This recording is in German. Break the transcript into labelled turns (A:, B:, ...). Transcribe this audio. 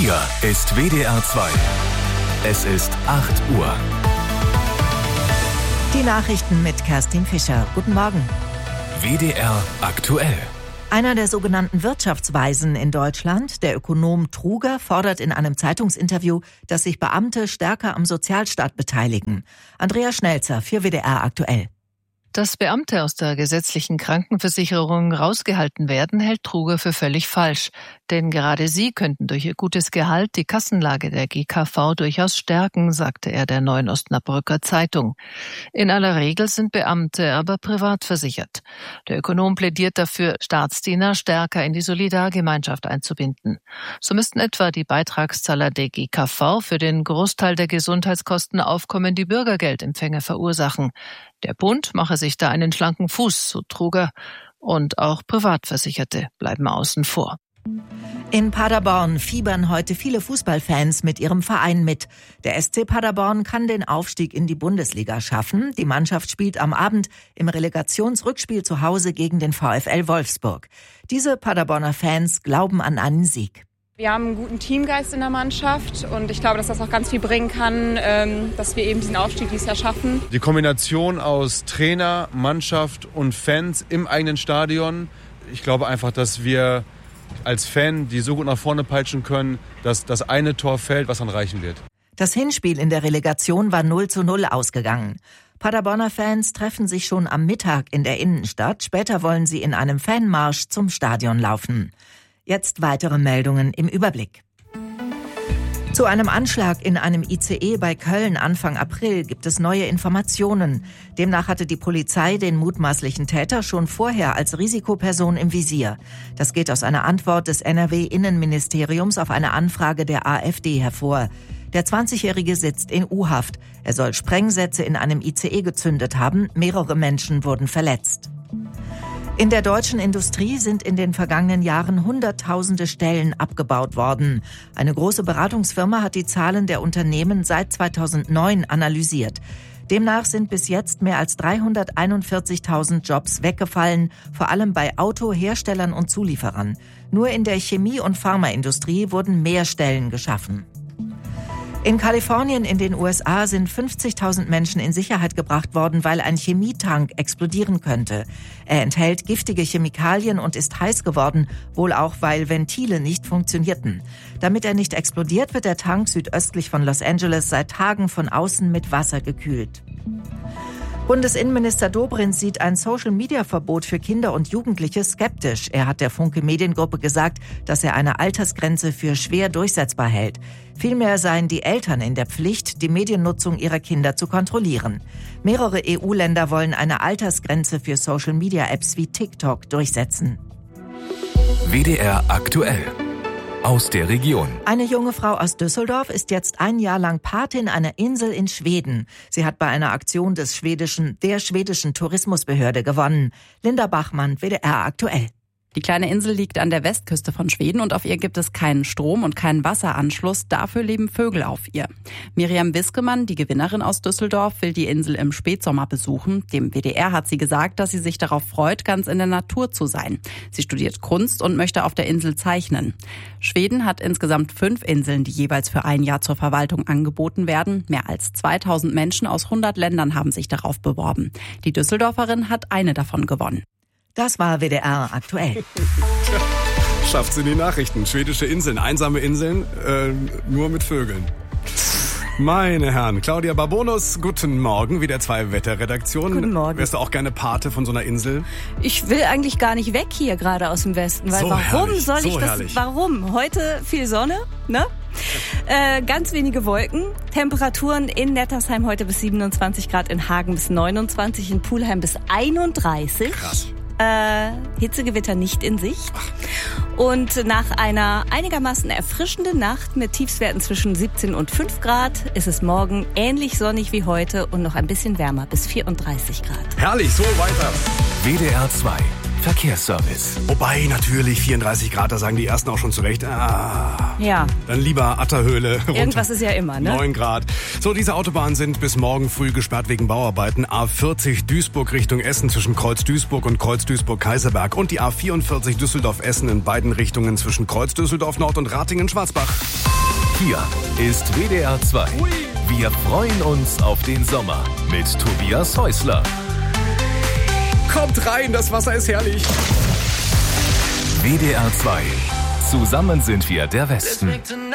A: Hier ist WDR 2. Es ist 8 Uhr.
B: Die Nachrichten mit Kerstin Fischer. Guten Morgen.
A: WDR aktuell.
B: Einer der sogenannten Wirtschaftsweisen in Deutschland, der Ökonom Truger, fordert in einem Zeitungsinterview, dass sich Beamte stärker am Sozialstaat beteiligen. Andrea Schnelzer für WDR aktuell.
C: Dass Beamte aus der gesetzlichen Krankenversicherung rausgehalten werden, hält Truger für völlig falsch. Denn gerade sie könnten durch ihr gutes Gehalt die Kassenlage der GKV durchaus stärken, sagte er der Neuen Osnabrücker Zeitung. In aller Regel sind Beamte aber privat versichert. Der Ökonom plädiert dafür, Staatsdiener stärker in die Solidargemeinschaft einzubinden. So müssten etwa die Beitragszahler der GKV für den Großteil der Gesundheitskosten aufkommende Bürgergeldempfänger verursachen. Der Bund mache sich da einen schlanken Fuß, so Truger, und auch Privatversicherte bleiben außen vor.
B: In Paderborn fiebern heute viele Fußballfans mit ihrem Verein mit. Der SC Paderborn kann den Aufstieg in die Bundesliga schaffen. Die Mannschaft spielt am Abend im Relegationsrückspiel zu Hause gegen den VfL Wolfsburg. Diese Paderborner Fans glauben an einen Sieg.
D: Wir haben einen guten Teamgeist in der Mannschaft und ich glaube, dass das auch ganz viel bringen kann, dass wir eben diesen Aufstieg dieses Jahr schaffen.
E: Die Kombination aus Trainer, Mannschaft und Fans im eigenen Stadion. Ich glaube einfach, dass wir als Fan die so gut nach vorne peitschen können, dass das eine Tor fällt, was dann reichen wird.
B: Das Hinspiel in der Relegation war 0:0 ausgegangen. Paderborner Fans treffen sich schon am Mittag in der Innenstadt. Später wollen sie in einem Fanmarsch zum Stadion laufen. Jetzt weitere Meldungen im Überblick. Zu einem Anschlag in einem ICE bei Köln Anfang April gibt es neue Informationen. Demnach hatte die Polizei den mutmaßlichen Täter schon vorher als Risikoperson im Visier. Das geht aus einer Antwort des NRW-Innenministeriums auf eine Anfrage der AfD hervor. Der 20-Jährige sitzt in U-Haft. Er soll Sprengsätze in einem ICE gezündet haben. Mehrere Menschen wurden verletzt. In der deutschen Industrie sind in den vergangenen Jahren Hunderttausende Stellen abgebaut worden. Eine große Beratungsfirma hat die Zahlen der Unternehmen seit 2009 analysiert. Demnach sind bis jetzt mehr als 341.000 Jobs weggefallen, vor allem bei Autoherstellern und Zulieferern. Nur in der Chemie- und Pharmaindustrie wurden mehr Stellen geschaffen. In Kalifornien in den USA sind 50.000 Menschen in Sicherheit gebracht worden, weil ein Chemietank explodieren könnte. Er enthält giftige Chemikalien und ist heiß geworden, wohl auch, weil Ventile nicht funktionierten. Damit er nicht explodiert, wird der Tank südöstlich von Los Angeles seit Tagen von außen mit Wasser gekühlt. Bundesinnenminister Dobrindt sieht ein Social-Media-Verbot für Kinder und Jugendliche skeptisch. Er hat der Funke Mediengruppe gesagt, dass er eine Altersgrenze für schwer durchsetzbar hält. Vielmehr seien die Eltern in der Pflicht, die Mediennutzung ihrer Kinder zu kontrollieren. Mehrere EU-Länder wollen eine Altersgrenze für Social-Media-Apps wie TikTok durchsetzen.
A: WDR aktuell. Aus der Region.
B: Eine junge Frau aus Düsseldorf ist jetzt ein Jahr lang Patin einer Insel in Schweden. Sie hat bei einer Aktion der schwedischen Tourismusbehörde gewonnen. Linda Bachmann, WDR aktuell.
F: Die kleine Insel liegt an der Westküste von Schweden und auf ihr gibt es keinen Strom und keinen Wasseranschluss. Dafür leben Vögel auf ihr. Miriam Wiskemann, die Gewinnerin aus Düsseldorf, will die Insel im Spätsommer besuchen. Dem WDR hat sie gesagt, dass sie sich darauf freut, ganz in der Natur zu sein. Sie studiert Kunst und möchte auf der Insel zeichnen. Schweden hat insgesamt 5 Inseln, die jeweils für ein Jahr zur Verwaltung angeboten werden. Mehr als 2000 Menschen aus 100 Ländern haben sich darauf beworben. Die Düsseldorferin hat eine davon gewonnen.
B: Das war WDR aktuell.
G: Schafft's in die Nachrichten. Schwedische Inseln, einsame Inseln, nur mit Vögeln. Meine Herren, Claudia Barbonus, guten Morgen, wieder 2 Wetterredaktionen.
H: Guten Morgen.
G: Wärst du auch gerne Pate von so einer Insel?
H: Ich will eigentlich gar nicht weg hier gerade aus dem Westen, weil
G: So
H: warum
G: herrlich,
H: soll ich
G: so
H: das?
G: herrlich.
H: Warum? Heute viel Sonne, ne? Ganz wenige Wolken. Temperaturen in Nettersheim heute bis 27 Grad, in Hagen bis 29, in Pulheim bis 31.
G: Krass.
H: Hitzegewitter nicht in Sicht. Und nach einer einigermaßen erfrischenden Nacht mit Tiefstwerten zwischen 17 und 5 Grad ist es morgen ähnlich sonnig wie heute und noch ein bisschen wärmer bis 34 Grad.
G: Herrlich, so weiter.
A: WDR 2. Verkehrsservice.
G: Wobei natürlich 34 Grad, da sagen die Ersten auch schon zurecht.
H: Ja.
G: Dann lieber Atterhöhle.
H: Irgendwas ist ja immer, ne?
G: 9 Grad. So, diese Autobahnen sind bis morgen früh gesperrt wegen Bauarbeiten. A40 Duisburg Richtung Essen zwischen Kreuz Duisburg und Kreuz Duisburg-Kaiserberg. Und die A44 Düsseldorf-Essen in beiden Richtungen zwischen Kreuz Düsseldorf-Nord und Ratingen-Schwarzbach.
A: Hier ist WDR 2. Wir freuen uns auf den Sommer mit Tobias Häusler.
G: Kommt rein, das Wasser ist herrlich.
A: WDR 2. Zusammen sind wir der Westen.